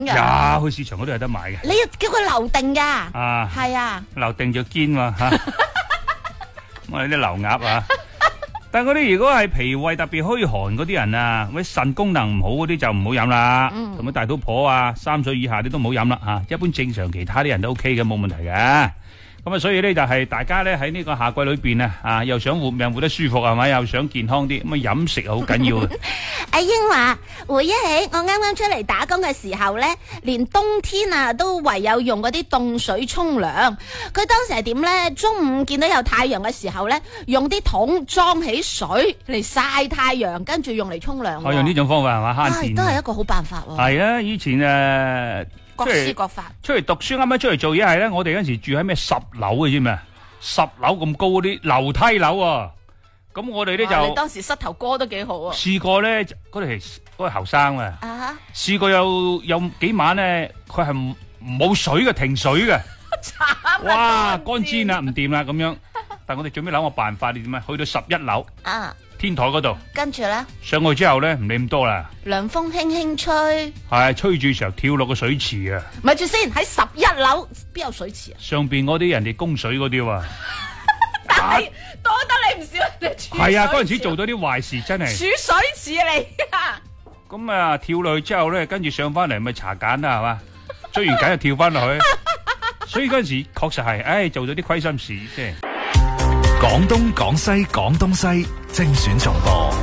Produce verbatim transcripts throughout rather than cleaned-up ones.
有去市場嗰度有得買嘅。 你要叫佢留定噶。 啊， 係啊， 留定就堅嘛吓。我哋啲流鴨啊，但係嗰啲如果係脾胃特別虛寒嗰啲人啊，或者腎功能唔好嗰啲就唔好飲啦。同埋大肚婆啊，三歲以下啲都唔好飲啦吓。一般正常其他啲人都 OK 嘅，冇問題嘅。咁啊，所以咧就係大家咧喺呢個夏季裏邊啊，啊又想活命活得舒服係咪？又想健康啲，咁啊飲食好緊要嘅。 阿英話回憶起我啱啱出嚟打工嘅時候咧，連冬天啊都唯有用嗰啲凍水沖涼。佢當時係點咧？中午見到有太陽嘅時候咧，用啲桶裝起水嚟曬太陽，跟住用嚟沖涼。 我用呢種方法係嘛，慳電， 都係一個好辦法喎。 係啊，以前誒。 各施各法， 出嚟讀書啱啱出嚟做嘢係咧，我哋嗰陣時住喺咩十樓嘅知咩？十樓咁高嗰啲樓梯樓啊，咁我哋咧就你當時膝頭哥都幾好啊！ 試過咧，嗰陣時嗰個後生啊， 啊試過有有幾晚咧，佢係冇水嘅，停水嘅， 慘哇，乾煎啦，唔掂啦咁樣。但我哋最尾諗個辦法，你點啊？去到十一樓啊， 天台嗰度， 跟住咧上去之後咧，唔理咁多啦， 涼風輕輕吹， 係吹住時候跳落個水池啊！ 咪住先，喺十一樓邊有水池啊？ 上邊嗰啲人哋供水嗰啲啊， 但係多得你唔少人哋儲。 係啊，嗰陣時做咗啲壞事真係。 儲水池嚟啊！ 咁啊，跳落去之後咧，跟住上翻嚟咪查緊啦，係嘛？追完緊就跳翻落去，所以嗰陣時確實係，唉，做咗啲虧心事，即係。 廣東廣西廣東西精選重播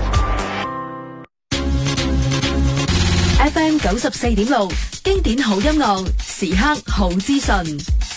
F M 九十四點六經典好音樂，時刻好資訊。